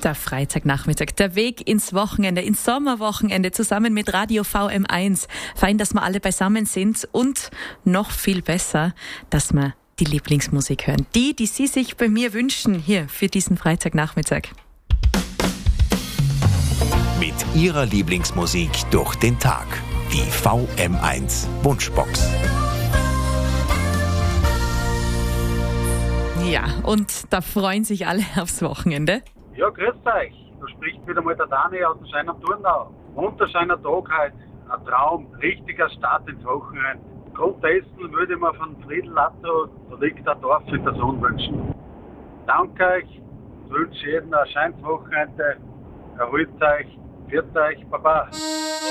Der Freitagnachmittag, der Weg ins Wochenende, ins Sommerwochenende, zusammen mit Radio VM1. Fein, dass wir alle beisammen sind und noch viel besser, dass wir die Lieblingsmusik hören. Die Sie sich bei mir wünschen, hier für diesen Freitagnachmittag. Mit Ihrer Lieblingsmusik durch den Tag. Die VM1 Wunschbox. Ja, und da freuen sich alle aufs Wochenende. Ja, grüß euch. Da spricht wieder mal der Dani aus dem Schein am Turnau. Wunderschöner Tag heute. Ein Traum. Richtiger Start ins Wochenende. Aufgrund dessen würde ich mir von Friedel Latto, da liegt der Dorf in der Sonne wünschen. Danke euch. Ich wünsche jedem ein schönes Wochenende. Erholt euch. Pfiat euch. Baba.